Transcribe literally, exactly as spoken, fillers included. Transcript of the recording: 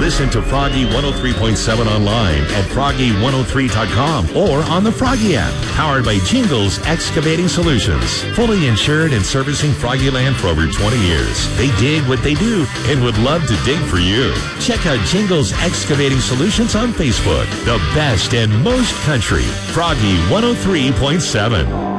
Listen to Froggy one oh three point seven online at froggy one oh three dot com or on the Froggy app, powered by Jingles Excavating Solutions. Fully insured and servicing Froggy Land for over twenty years. They dig what they do and would love to dig for you. Check out Jingles Excavating Solutions on Facebook. The best and most country. Froggy one oh three point seven.